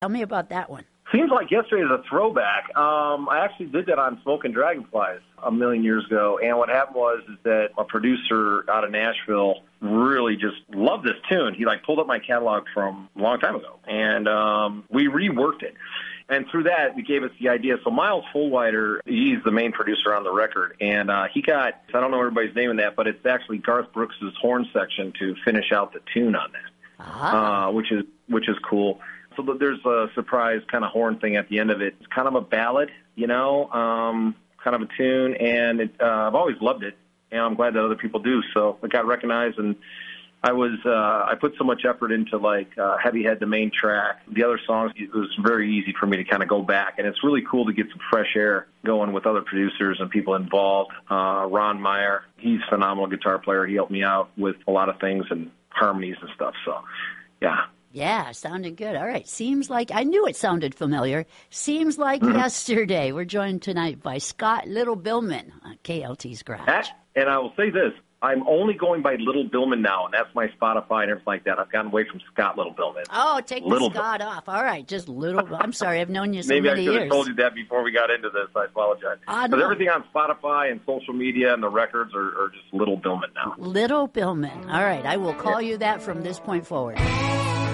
Tell me about that one. Seems like yesterday is a throwback. I actually did that on Smoking Dragonflies a million years ago, and what happened was is that a producer out of Nashville really just loved this tune. He pulled up my catalog from a long time ago, and we reworked it. And through that, it gave us the idea. So Miles Fullwider, he's the main producer on the record, and he got, I don't know everybody's name in that, but it's actually Garth Brooks' horn section to finish out the tune on that, which is cool. So there's a surprise kind of horn thing at the end of it. It's kind of a ballad, kind of a tune, and I've always loved it, and I'm glad that other people do. So it got recognized, and I put so much effort into Heavy Head, the main track. The other songs, it was very easy for me to kind of go back, and it's really cool to get some fresh air going with other producers and people involved. Ron Meyer, he's a phenomenal guitar player. He helped me out with a lot of things and harmonies and stuff. So, yeah. Yeah, sounded good. All right. Seems like, I knew it sounded familiar. Seems like yesterday. We're joined tonight by Scott Little Billman on KLT's Garage. And I will say this. I'm only going by Little Billman now, and that's my Spotify and everything like that. I've gotten away from Scott Little Billman. Oh, take the Scott off. All right, just Little. I'm sorry, I've known you so many years. Maybe I should have told you that before we got into this. I apologize. But everything on Spotify and social media and the records are just Little Billman now. Little Billman. All right, I will call you that from this point forward.